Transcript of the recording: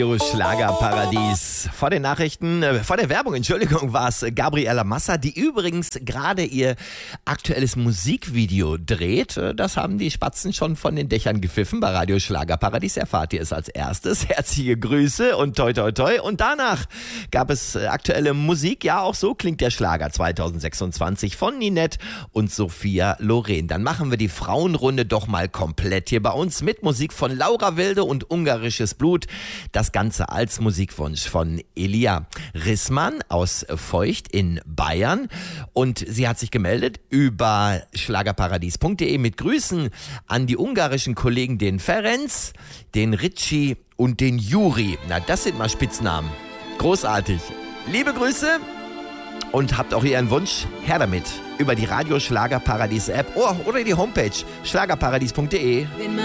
Schlagerparadies. Vor den Nachrichten, vor der Werbung, Entschuldigung, war es Gabriela Massa, die übrigens gerade ihr aktuelles Musikvideo dreht. Das haben die Spatzen schon von den Dächern gepfiffen. Bei Radio Schlagerparadies erfahrt ihr es als erstes. Herzliche Grüße und toi toi toi. Und danach gab es aktuelle Musik. Ja, auch so klingt der Schlager 2026 von Ninette und Sophia Loren. Dann machen wir die Frauenrunde doch mal komplett hier bei uns mit Musik von Laura Wilde und Ungarisches Blut. Das Ganze als Musikwunsch von Elia Rissmann aus Feucht in Bayern. Und sie hat sich gemeldet über schlagerparadies.de mit Grüßen an die ungarischen Kollegen, den Ferenc, den Ritchie und den Juri. Na, das sind mal Spitznamen. Großartig. Liebe Grüße und habt auch Ihren Wunsch. Her damit über die Radio Schlagerparadies App oder die Homepage schlagerparadies.de.